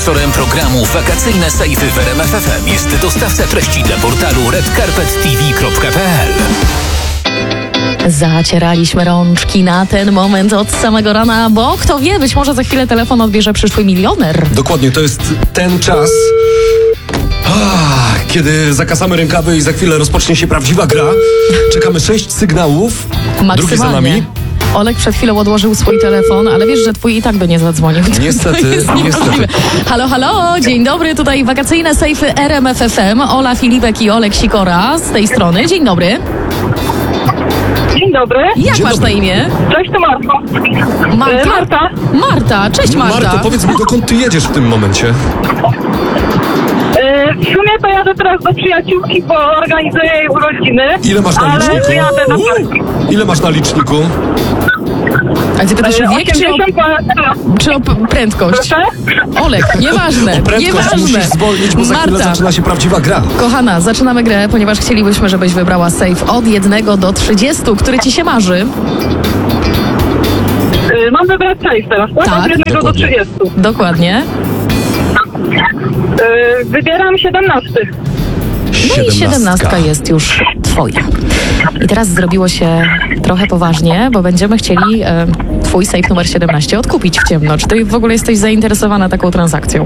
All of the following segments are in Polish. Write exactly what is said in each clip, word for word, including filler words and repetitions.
Sponsorem programu Wakacyjne Sejfy w R M F F M jest dostawca treści dla portalu red carpet t v kropka p l. Zacieraliśmy rączki na ten moment od samego rana, bo kto wie, być może za chwilę telefon odbierze przyszły milioner. Dokładnie, to jest ten czas, ah, kiedy zakasamy rękawy i za chwilę rozpocznie się prawdziwa gra. Czekamy sześć sygnałów, drugi za nami. Olek przed chwilą odłożył swój telefon, ale wiesz, że twój i tak by nie zadzwonił. Niestety, niestety. Halo, halo, dzień dobry, tutaj wakacyjne sejfy R M F F M. Ola Filipek i Olek Sikora z tej strony. Dzień dobry. Dzień dobry. Jak Dzień masz dobry. na imię? Cześć, to Marta. Marta? Marta. Marta, cześć Marta. Marto, powiedz mi, dokąd ty jedziesz w tym momencie? E, W sumie to jadę teraz do przyjaciółki, bo organizuję jej urodziny. Ile masz na ale liczniku? jadę na Uh, Ile masz na liczniku? A ty pytasz o wiek czy o, osiemdziesiąt lat. czy o p- prędkość? Proszę? Olek, nieważne, Prędkość nieważne. musisz zwolnić, bo za chwilę Marta, zaczyna się prawdziwa gra. kochana, zaczynamy grę, ponieważ chcielibyśmy, żebyś wybrała sejf od jednego do trzydziestu, który ci się marzy. E, Mam wybrać sejf teraz, tak? Tak. Od jednego do Dokładnie. trzydziestu. Dokładnie. E, Wybieram siedemnasty. No i siedemnastka jest już twoja. I teraz zrobiło się trochę poważnie, bo będziemy chcieli e, twój sejf numer siedemnaście odkupić w ciemno. Czy ty w ogóle jesteś zainteresowana taką transakcją?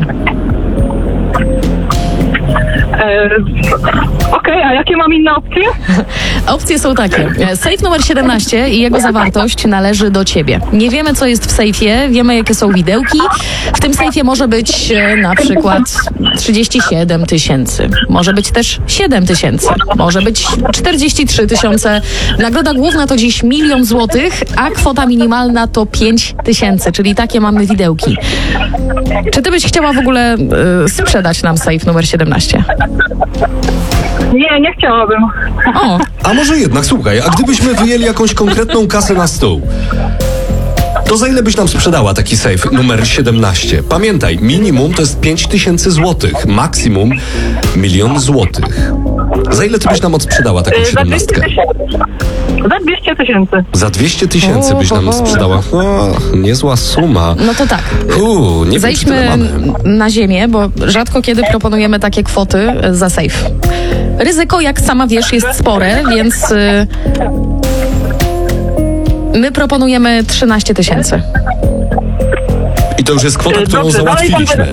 E, Okej, a jakie mam inne opcje? Opcje są takie. Sejf numer siedemnaście i jego zawartość należy do ciebie. Nie wiemy, co jest w sejfie, wiemy, jakie są widełki. W tym sejfie może być e, na przykład trzydzieści siedem tysięcy. Może być też siedem tysięcy. Może być czterdzieści trzy tysiące. Nagroda główna to dziś milion złotych, a kwota minimalna to pięć tysięcy, czyli takie mamy widełki. Czy ty byś chciała w ogóle e, sprzedać nam sejf numer siedemnaście? Nie, nie chciałabym. O, A może jednak, słuchaj, a gdybyśmy wyjęli jakąś konkretną kasę na stół, to za ile byś nam sprzedała taki sejf numer siedemnaście? Pamiętaj, minimum to jest pięć tysięcy złotych, maksimum milion złotych. Za ile ty byś nam odsprzedała taką E, Za dwieście siedemnastkę? tysięcy. Za dwieście tysięcy. Za dwieście tysięcy byś nam sprzedała. O, niezła suma. no to tak. Uuu, nie wiem, czy Zejdźmy tyle mamy. na ziemię, bo rzadko kiedy proponujemy takie kwoty za sejf. Ryzyko, jak sama wiesz, jest spore, więc y, my proponujemy trzynaście tysięcy. I to już jest kwota, E, którą dobrze, dalej załatwiliśmy.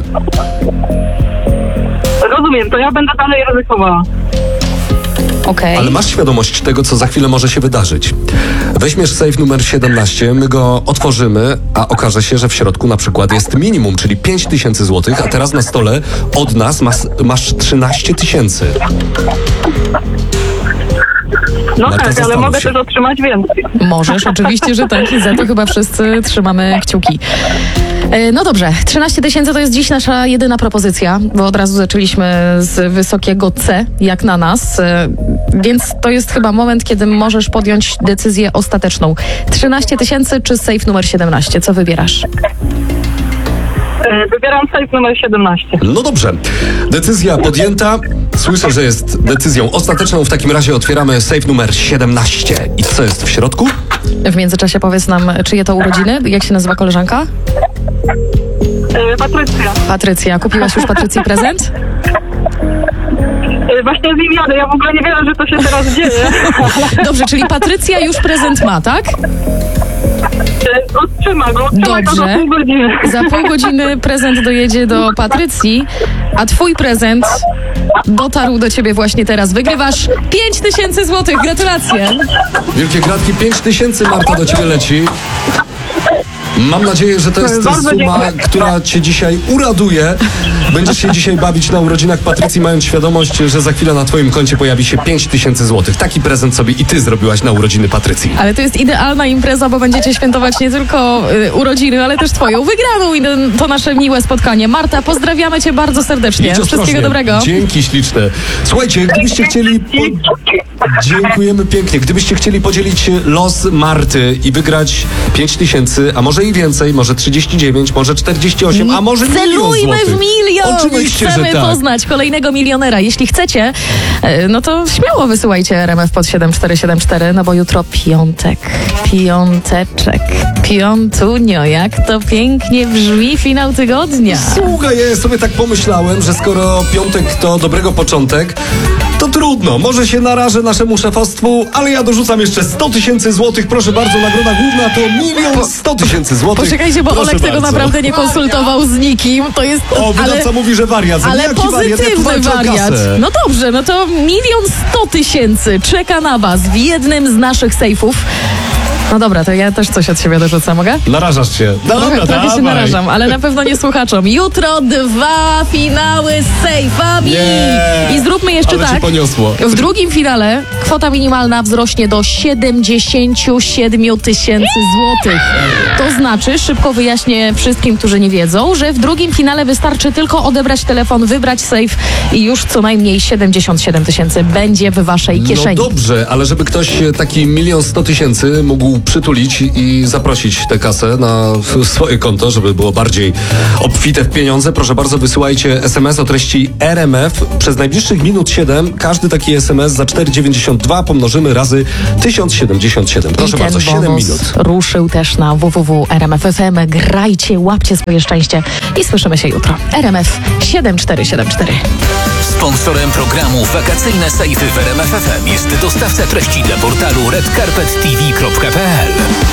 Rozumiem, to ja będę dalej ryzykowała. Okej. Ale masz świadomość tego, co za chwilę może się wydarzyć. Weźmiesz sejf numer siedemnaście, my go otworzymy, a okaże się, że w środku na przykład jest minimum, czyli pięć tysięcy złotych, a teraz na stole od nas mas, masz trzynaście tysięcy. No Marta, tak, ale zastanów mogę się. też otrzymać więcej. Możesz, oczywiście, że tak. I za to chyba wszyscy trzymamy kciuki. E, No dobrze, trzynaście tysięcy to jest dziś nasza jedyna propozycja, bo od razu zaczęliśmy z wysokiego C, jak na nas, e, więc to jest chyba moment, kiedy możesz podjąć decyzję ostateczną. trzynaście tysięcy czy sejf numer siedemnaście? Co wybierasz? E, Wybieram sejf numer siedemnaście. No dobrze, decyzja podjęta. Słyszę, że jest decyzją ostateczną. W takim razie otwieramy sejf numer siedemnaście. I co jest w środku? W międzyczasie powiedz nam, czyje to urodziny? Jak się nazywa koleżanka? E, Patrycja. Patrycja. Kupiłaś już Patrycji prezent? E, Właśnie z nim jadę, ja w ogóle nie wierzę, że to się teraz dzieje. Dobrze, czyli Patrycja już prezent ma, tak? E, Otrzyma go, otrzyma go Dobrze. za pół godziny. Za pół godziny prezent dojedzie do Patrycji, a twój prezent dotarł do ciebie właśnie teraz. Wygrywasz pięć tysięcy złotych. Gratulacje. Wielkie gratki, pięć tysięcy, Marta, do ciebie leci. Mam nadzieję, że to jest Bardzo suma, dziękuję. która cię dzisiaj uraduje. Będziesz się dzisiaj bawić na urodzinach Patrycji, mając świadomość, że za chwilę na twoim koncie pojawi się pięć tysięcy złotych. Taki prezent sobie i ty zrobiłaś na urodziny Patrycji. Ale to jest idealna impreza, bo będziecie świętować nie tylko y, urodziny, ale też twoją wygraną i ten- to nasze miłe spotkanie. Marta, pozdrawiamy cię bardzo serdecznie. Idź Wszystkiego ostrożnie. dobrego. Dzięki śliczne. Słuchajcie, gdybyście chcieli... Po... Dziękujemy pięknie. Gdybyście chcieli podzielić los Marty i wygrać pięć tysięcy, a może może i więcej, może trzydzieści dziewięć, może czterdzieści osiem, a może milion Celujmy złotych. w milion! Oczywiście, Chcemy że tak. poznać kolejnego milionera. Jeśli chcecie, e, no to śmiało wysyłajcie R M F pod siedem cztery siedem cztery, no bo jutro piątek, piąteczek, piątunio, jak to pięknie brzmi, finał tygodnia. Słuchaj, ja sobie tak pomyślałem, że skoro piątek to dobrego początek, to trudno, może się narażę naszemu szefostwu, ale ja dorzucam jeszcze sto tysięcy złotych, proszę bardzo, nagroda główna to milion sto tysięcy złotych. Poczekajcie, bo Proszę Olek tego bardzo. naprawdę nie konsultował z nikim. To jest. O, wydawca ale, mówi, że wariat. ale Jaki wariat? Ja tu pozytywny walczę o wariat. kasę. No dobrze, no to milion sto tysięcy czeka na was w jednym z naszych sejfów. No dobra, to ja też coś od siebie dorzucę, mogę? Narażasz się. Dobra, Trochę, trochę się dawaj. narażam, ale na pewno nie słuchaczom. Jutro dwa finały z sejfami. Nie. I zróbmy jeszcze Ale cię tak. poniosło. W drugim finale kwota minimalna wzrośnie do siedemdziesiąt siedem tysięcy złotych. To znaczy, szybko wyjaśnię wszystkim, którzy nie wiedzą, że w drugim finale wystarczy tylko odebrać telefon, wybrać sejf i już co najmniej siedemdziesiąt siedem tysięcy będzie w waszej kieszeni. No dobrze, ale żeby ktoś e, taki milion sto tysięcy mógł przytulić i zaprosić tę kasę na w- swoje konto, żeby było bardziej obfite w pieniądze, proszę bardzo, wysyłajcie S M S o treści R M F. Przez najbliższych minut siedem każdy taki S M S za cztery dziewięćdziesiąt dwa pomnożymy razy tysiąc siedemdziesiąt siedem. Proszę I bardzo, ten siedem bonus minut. ruszył też na w w w kropka r m f f m. Grajcie, łapcie swoje szczęście i słyszymy się jutro. R M F siedem cztery siedem cztery. Sponsorem programu Wakacyjne Sejfy w R M F F M jest dostawca treści dla portalu red carpet t v kropka p l.